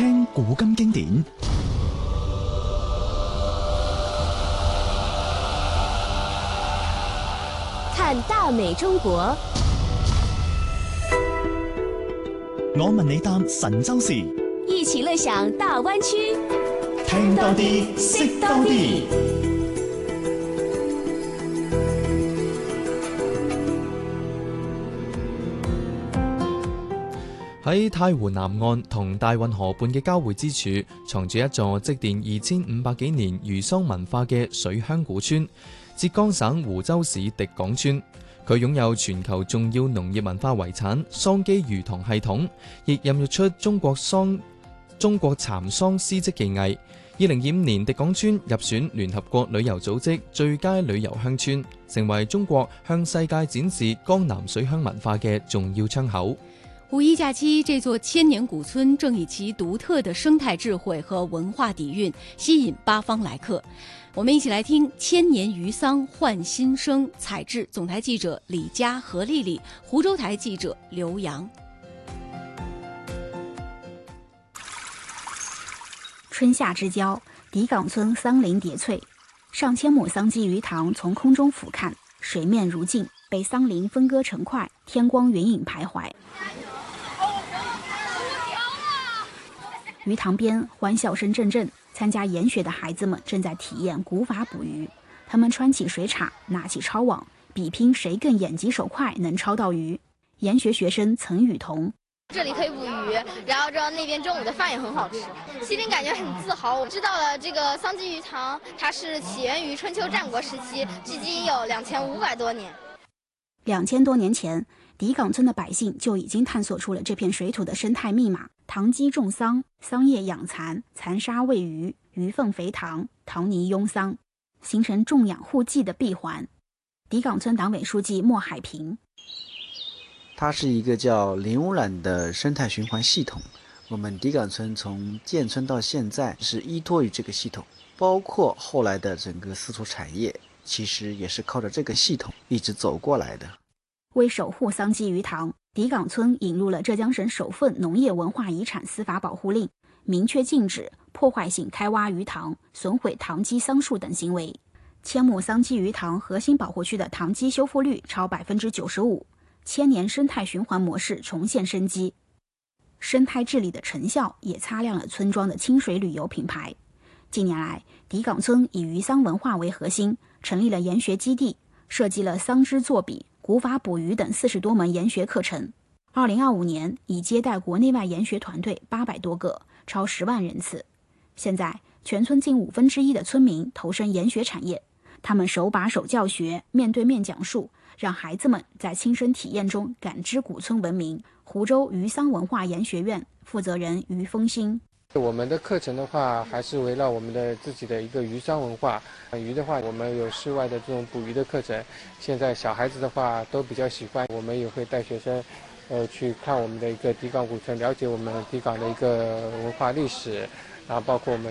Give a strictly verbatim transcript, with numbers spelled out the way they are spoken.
聽古今經典， 看大美中國。 我問你答神州事， 一起樂享大灣區， 聽多啲，識多啲。喺太湖南岸同大運河畔嘅交匯之處，藏住一座積澱二千五百幾年魚桑文化嘅水鄉古村——浙江省湖州市荻港村。佢擁有全球重要農業文化遺產桑基魚塘系統，亦孕育出中國桑、中國蠶桑絲織技藝。二零二五年，荻港村入選聯合國旅遊組織最佳旅遊鄉村，成為中國向世界展示江南水鄉文化嘅重要窗口。 五一假期，這座千年古村正以其獨特的生態智慧和文化底蘊吸引八方來客。我們一起來聽千年魚桑煥新生，採製總台記者李佳、何麗麗，湖州台記者劉洋。 春夏之交，荻港村桑林疊翠，上千畝桑基魚塘從空中俯瞰，水面如鏡，被桑林分割成塊，天光雲影徘徊。魚塘邊歡笑聲陣陣，參加研學的孩子們正在體驗古法捕魚。他們穿起水叉，拿起抄網，比拼誰更眼疾手快，能抄到魚。研學學生岑雨桐： 這裡可以捕魚，然後知道那邊中午的飯也很好吃，心裡感覺很自豪。我知道了這個桑基魚塘，它是起源於春秋戰國時期，距今有兩千五百多年。 兩千多年前，荻港村的百姓就已經探索出了這片水土的生態密碼：塘基種桑，桑葉養蠶，蠶沙餵魚，魚糞肥塘，塘泥擁桑，形成種養護祭的閉環。荻港村黨委書記莫海平： 它是一個叫零污染的生態循環系統。我們荻港村從建村到現在是依託於這個系統，包括後來的整個絲綢產業，其實也是靠着這個系統一直走過來的。 為守護桑基魚塘，荻港村引入了浙江省首份農業文化遺產司法保護令，明確禁止破壞性開挖魚塘、損毀塘基桑樹等行為。千畝桑基魚塘核心保護區的塘基修復率超百分之九十五，千年生態循環模式重現生機。生態治理的成效也擦亮了村莊的清水旅遊品牌。近年來，荻港村以魚桑文化為核心，成立了研學基地，設計了桑織作筆、古法捕魚等四十多門研學課程。二零二五年已接待國內外研學團隊八百多個，超十萬人次。現在全村近五分之一的村民投身研學產業，他們手把手教學，面對面講述，讓孩子們在親身體驗中感知古村文明。湖州魚桑文化研學院負責人於峰興： 我們的課程的話，還是圍繞我們的自己的一個魚桑文化。魚的話，我們有室外的這種捕魚的課程。現在小孩子的話都比較喜歡，我們也會帶學生，呃，去看我們的一個荻港古村，了解我們荻港的一個文化歷史，然後包括我們